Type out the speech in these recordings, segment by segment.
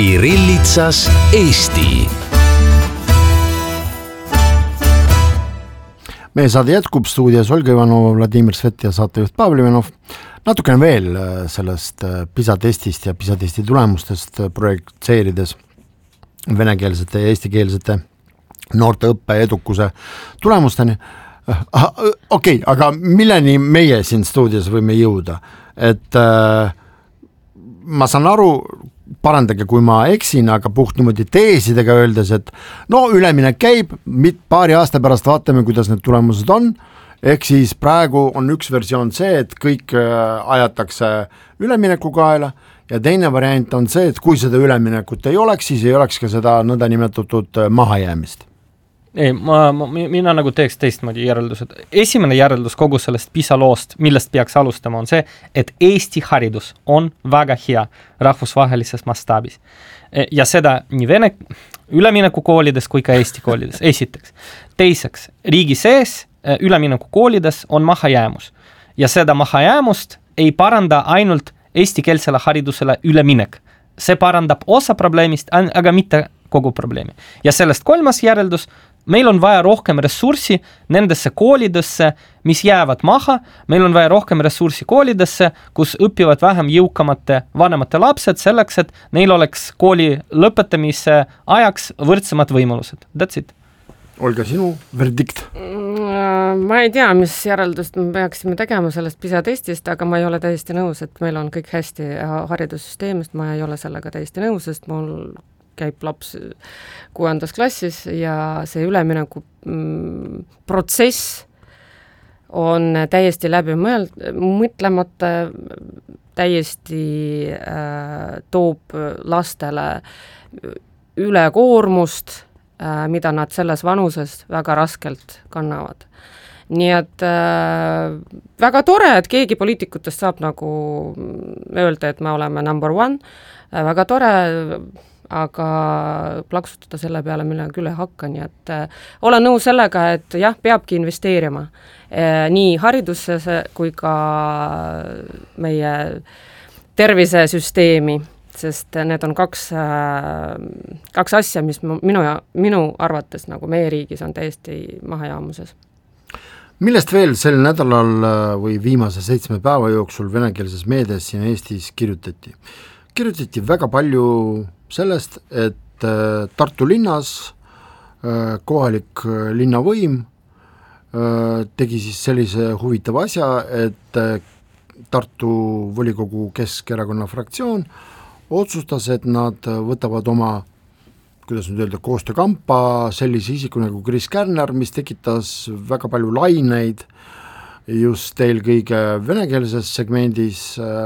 Kirillitsas Eesti. Meie saade jätkub, stuudios Olga Ivanova, Vladimir Svet ja saatejuht Pavel Ivanov. Natukene veel sellest PISA testist ja PISA testi tulemustest projekteerides venekeelsete ja eestikeelsete noorte õppe edukuse tulemusteni. Okei, aga milleni meie siin stuudios võime jõuda? Et ma saan aru, parandage, kui ma eksin, aga puht niimoodi teesidega öeldes, et no üleminek käib, paari aasta pärast vaatame, kuidas need tulemused on. Ehk siis praegu on üks versioon see, et kõik ajatakse ülemineku kaela ja teine variant on see, et kui seda üleminekut ei oleks, siis ei oleks ka seda nõnda nimetatud mahajäämist. Ei, mina nagu teeks teistmoodi järeldused. Esimene järeldus kogu sellest PISA loost, millest peaks alustama, on see, et Eesti haridus on väga hea rahvusvahelises mastaabis. Ja seda nii vene ülemineku koolides kui ka Eesti koolides, esiteks. Teiseks, riigi sees ülemineku koolides on mahajäämus. Ja seda mahajäämust ei paranda ainult eestikeelsele haridusele üleminek. See parandab osa probleemist, aga mitte kogu probleemi. Ja sellest kolmas järeldus, meil on vaja rohkem ressurssi nendesse koolidesse, mis jäävad maha, meil on vaja rohkem ressurssi koolidesse, kus õpivad vähem jõukamate vanemate lapsed selleks, et neil oleks kooli lõpetamise ajaks võrdsemad võimalused. That's it. Olga, sinu verdikt? Ma ei tea, mis järeldust me peaksime tegema sellest PISA testist, aga ma ei ole täiesti nõus, et meil on kõik hästi haridussüsteemist, ma ei ole sellega täiesti nõus, sest mul käib laps 6. klassis ja see ülemineku protsess on täiesti läbi mõtlemata, täiesti toob lastele ülekoormust, mida nad selles vanuses väga raskelt kannavad. Nii et väga tore, et keegi poliitikutest saab nagu öelda, et me oleme number one, väga tore, aga plaksutada selle peale, mille küll ei hakka, nii et olen nõus sellega, et jah, peabki investeerima nii haridusse kui ka meie tervisesüsteemi, sest need on kaks asja, mis minu arvates nagu meie riigis on täiesti mahajäämuses. Millest veel sel nädalal või viimase 7 päeva jooksul venekeelses meedias siin Eestis kirjutati? Kirjutati väga palju sellest, et Tartu linnas kohalik linnavõim tegi siis sellise huvitava asja, et Tartu volikogu Keskerakonna fraktsioon otsustas, et nad võtavad oma, kuidas nüüd öelda, koostöökampa sellise isiku nagu Kris Kärner, mis tekitas väga palju laineid just eelkõige venekeelses segmendis,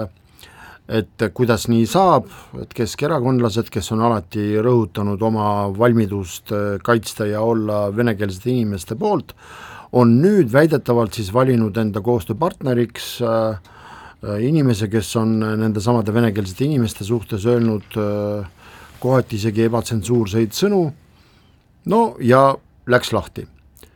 et kuidas nii saab, et keskerakondlased, kes on alati rõhutanud oma valmidust kaitsta ja olla venekeelsete inimeste poolt, on nüüd väidetavalt siis valinud enda koostööpartneriks inimese, kes on nende samade venekeelsete inimeste suhtes öelnud kohati isegi ebatsensuurseid sõnu, no ja läks lahti.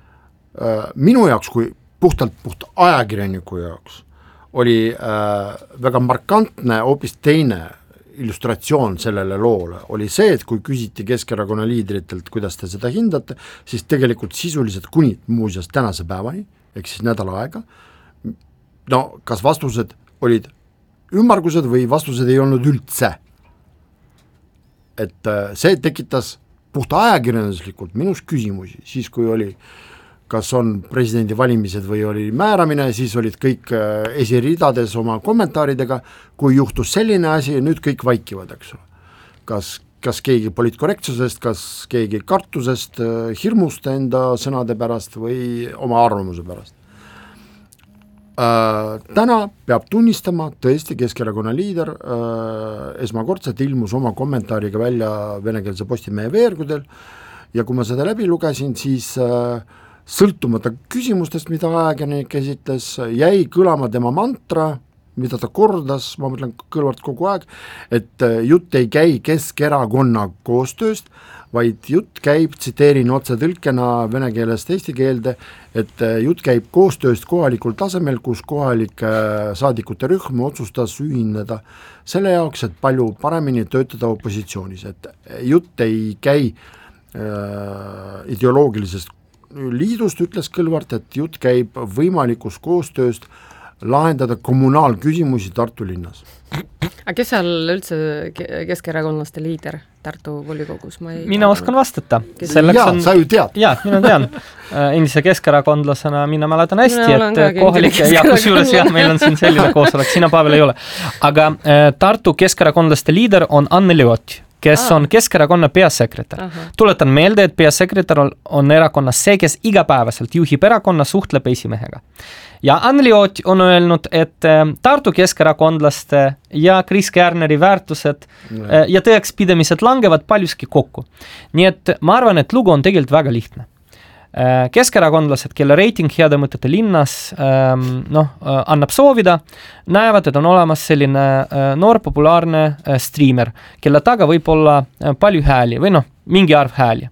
Minu jaoks kui puht ajakirjaniku jaoks oli väga markantne hoopis teine illustratsioon sellele loole, oli see, et kui küsiti Keskerakonna liidritelt, kuidas te seda hindate, siis tegelikult sisuliselt kuni muuseas tänase päevani, ehk siis nädala aega, no kas vastused olid ümmargused või vastused ei olnud üldse. Et see tekitas puht ajakirjanduslikult minus küsimusi, siis kui oli kas on presidendi valimised või oli määramine, siis olid kõik esiridades oma kommentaaridega, kui juhtus selline asi ja nüüd kõik vaikivad, eks ole. Kas keegi poliitkorrektsusest, kas keegi kartusest, hirmust enda sõnade pärast või oma arvamuse pärast. Täna peab tunnistama tõesti Keskerakonna liider esmakordselt ilmus oma kommentaariga välja venekeelse Postimehe veergudel ja kui ma seda läbi lugesin, siis sõltumata küsimustest, mida ajakirjanik esitles, jäi kõlama tema mantra, mida ta kordas, ma mõtlen kõlvalt kogu aeg, et jutt ei käi Keskerakonna koostööst, vaid jutt käib, tsiteerin otse tõlkena vene keelest eesti keelde, et jutt käib koostööst kohalikul tasemel, kus kohalike saadikute rühm otsustas ühineda selle jaoks, et palju paremini töötada opositsioonis, et jutt ei käi ideoloogilisest liidust, ütles Kõlvart, et jutt käib võimalikust koostööst lahendada kommunaalküsimusi Tartu linnas. Aga kes seal üldse keskerakondlaste liider Tartu volikogus? Mina oskan vastata. Sa ju tead. Jaa, mina tean. Endise keskerakondlasena mina mäletan hästi, et kohalike ja kusjuures jah, meil on siin selline koosolek, sina Pavel ei ole. Aga Tartu keskerakondlaste liider on Anneli Ott, kes on Keskerakonna peasekretär. Tuletan meelde, et peasekretär on erakonnas see, kes igapäevaselt juhib erakonna, suhtleb esimehega. Ja Anneli Ott on öelnud, et Tartu keskerakondlaste ja Kris Kärneri väärtused ja tõekspidamised langevad paljuski kokku. Nii et ma arvan, et lugu on tegelikult väga lihtne. Keskerakondlased, kelle reiting heade mõtete linnas annab soovida, näevad, et on olemas selline noor populaarne striimer, kelle taga võib olla palju hääli või mingi arv hääli.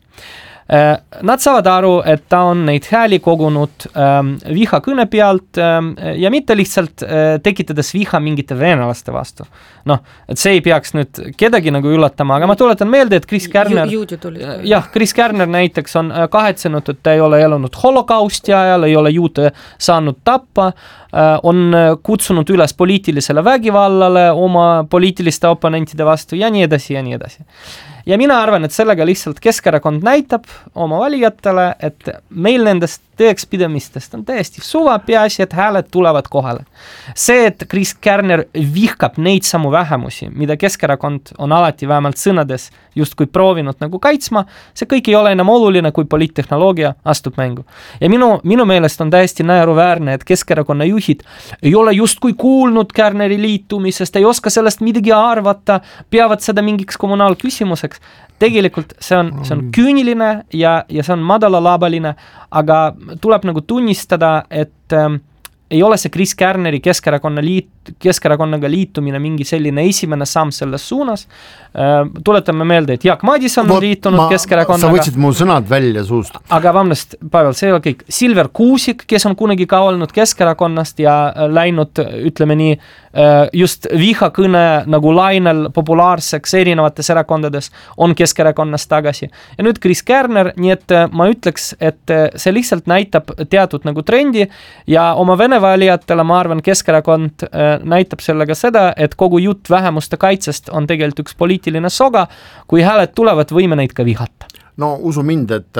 Nad saavad aru, et ta on neid hääli kogunud vihakõne pealt ja mitte lihtsalt tekitades viha mingite venelaste vastu. Et see ei peaks nüüd kedagi nagu üllatama, aga ma tuletan meelde, et Kris Kärner Kris Kärner näiteks on kahetsenud, et ta ei ole elanud holokausti ajal, ei ole juute saanud tappa, on kutsunud üles poliitilisele vägivallale oma poliitiliste oponentide vastu ja nii edasi ja nii edasi. Ja mina arvan, et sellega lihtsalt Keskerakond näitab oma valijatele, et meil nendest tõekspidamistest on täiesti suva, peaasi, et hääled tulevad kohale. See, et Kris Kärner vihkab neid samu vähemusi, mida Keskerakond on alati vähemalt sõnades justkui proovinud nagu kaitsma, see kõik ei ole enam oluline, kui poliittehnoloogia astub mängu. Ja minu meelest on täiesti naeruväärne, et Keskerakonna juhid ei ole justkui kuulnud Kärneri liitumisest, ei oska sellest midagi arvata, peavad seda mingiks kommunaalküsimuseks. Tegelikult see on küüniline ja see on madalalabaline, aga tuleb nagu tunnistada, et ei ole see Kris Kärneri Keskerakonnaga liitumine mingi selline esimene samm selles suunas. Tuletame meelde, et Jaak Madison on liitunud Keskerakonnaga. Sa võtsid mu sõnad välja suust. Aga vabandust, Pavel, see ei ole kõik. Silver Kuusik, kes on kunagi ka olnud Keskerakonnast ja läinud, ütleme nii, just vihakõne nagu lainel populaarseks erinevates erakondades on Keskerakonnas tagasi. Ja nüüd Kris Kärner, nii et ma ütleks, et see lihtsalt näitab teatud nagu trendi ja oma vene valijatele, ma arvan, Keskerakond näitab sellega seda, et kogu jutt vähemuste kaitsest on tegelikult üks poliitiline soga, kui hääled tulevad, võime neid ka vihata. No usu mind, et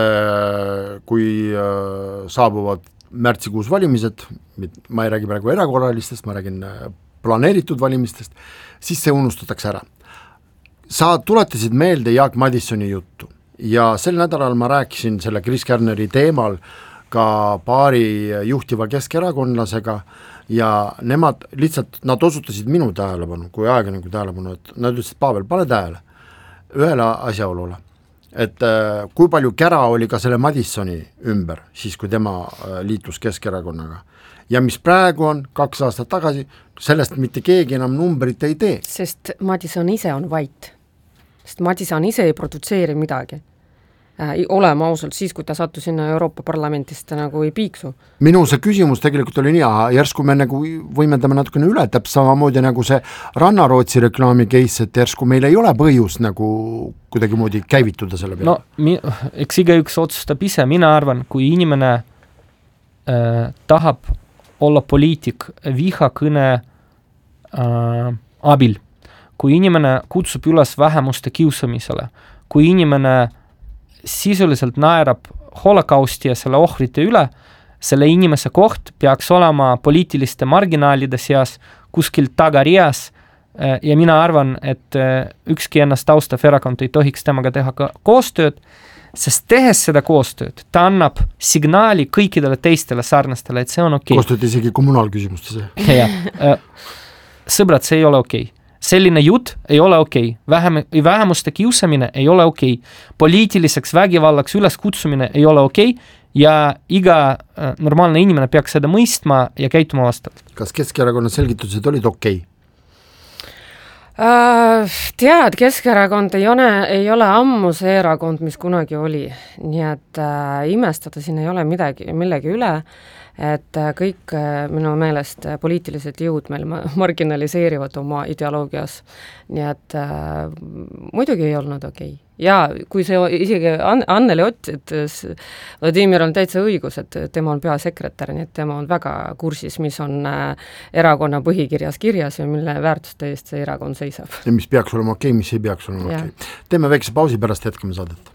kui saabuvad märtsikuus valimised, ma ei räägi praegu erakorralistest, ma räägin planeeritud valimistest, siis see unustatakse ära. Sa tuletasid meelde Jaak Madisoni juttu ja sel nädalal ma rääkisin selle Kris Kärneri teemal ka paari juhtiva keskerakondlasega ja nad osutasid minu tähelepanu, kui ajakirjaniku tähelepanu, et nad ütlesid, Pavel, pane tähele ühele asjaolule, et kui palju kära oli ka selle Madisoni ümber, siis kui tema liitus Keskerakonnaga. Ja mis praegu on 2 aastat tagasi, sellest mitte keegi enam numbrit ei tee. Sest Madison ise on vait. Sest Madison ise ei produtseeri midagi. Olema ausalt siis, kui ta sattu sinna Euroopa Parlamentist, ta nagu ei piiksu. Minu see küsimus tegelikult oli nii, järsku me nagu võimendame natukene üle, täpselt samamoodi nagu see Rannarootsi reklaami case, et järsku meil ei ole põhjus nagu kuidagi moodi käivituda selle peale. Eks igaüks otsustab ise, mina arvan, kui inimene tahab olla poliitik vihakõne abil, kui inimene kutsub üles vähemuste kiusamisele, kui inimene sisuliselt naerab holokausti ja selle ohvrite üle, selle inimese koht peaks olema poliitiliste marginaalide seas kuskil tagarias ja mina arvan, et ükski ennast austav erakond ei tohiks temaga teha ka koostööd, sest tehes seda koostööd, ta annab signaali kõikidele teistele sarnastele, et see on okei. Koostööd isegi kommunaalküsimustes. Sõbrad, see ei ole okei. Selline jutt ei ole okei. Vähemuste kiusamine ei ole okei. Poliitiliseks vägivallaks üles kutsumine ei ole okei ja iga normaalne inimene peaks seda mõistma ja käituma vastavalt. Kas Keskerakonna selgitused olid okei? Tead, Keskerakond ei ole ammu see erakond, mis kunagi oli, nii et imestada siin ei ole millegi üle, et kõik minu meelest poliitilised jõud meil marginaliseerivad oma ideoloogias, nii et muidugi ei olnud okei. Ja kui see isegi Anneli Ott, et Vladimir on täitsa õigus, et tema on peasekretär, nii et tema on väga kursis, mis on erakonna põhikirjas kirjas ja mille väärtuste eest see erakond seisab. Ja mis peaks olema okei, mis ei peaks olema okei. Teeme väikse pausi, pärast jätkame saadet.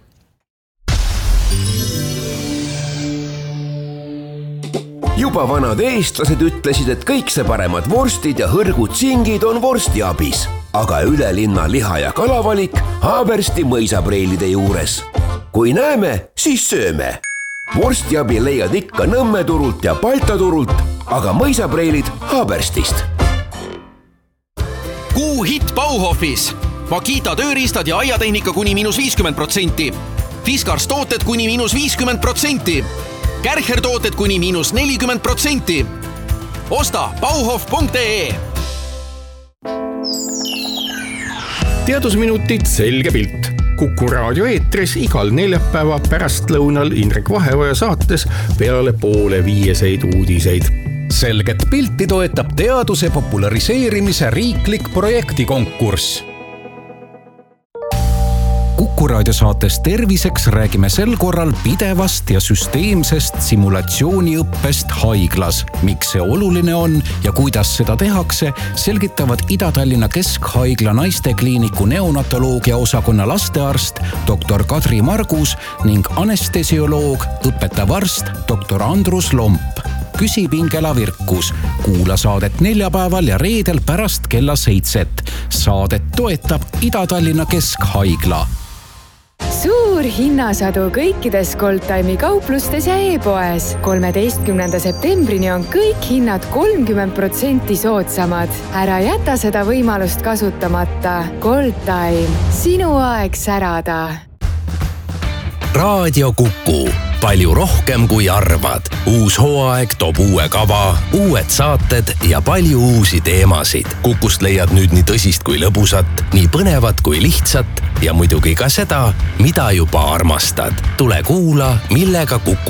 Juba vanad eestlased ütlesid, et kõik see paremad vorstid ja hõrgud singid on vorstiabis, aga Ülelinna liha- ja kalavalik Haabersti mõisapreilide juures. Kui näeme, siis sööme. Vorstiabi leiad ikka Nõmme turult ja Balta turult, aga mõisapreilid Haaberstist. Kuu hitt Bauhofis. Makita tööriistad ja aiatehnika kuni -50%. Fiskars tooted kuni -50%. Kärcher tooted kuni -40%. Osta bauhof.ee. Teadusminutid selge pilt. Kuku raadio eetris igal neljapäeva pärastlõunal Indrek Vaheoja saates peale 4:30 uudiseid. Selget pilti toetab teaduse populariseerimise riiklik projektikonkurss. Kuku raadiosaates Terviseks räägime sel korral pidevast ja süsteemsest simulatsiooniõppest haiglas. Miks see oluline on ja kuidas seda tehakse, selgitavad Ida-Tallinna Keskhaigla naistekliiniku neonatoloogia osakonna lastearst dr. Kadri Margus ning anestesioloog, õpetav arst dr. Andrus Lomp. Küsipingela Virkus. Kuula saadet neljapäeval ja reedel pärast kella 7. Saadet toetab Ida-Tallinna Keskhaigla. Suur hinnasadu kõikides Goldtime'i kauplustes ja e-poes. 13. septembrini on kõik hinnad 30% soodsamad. Ära jäta seda võimalust kasutamata. Goldtime. Sinu aeg särada. Raadio Kuku. Palju rohkem kui arvad. Uus hooaeg toob uue kava, uued saated ja palju uusi teemasid. Kukust leiad nüüd nii tõsist kui lõbusat, nii põnevat kui lihtsat ja muidugi ka seda, mida juba armastad. Tule kuula, millega Kuku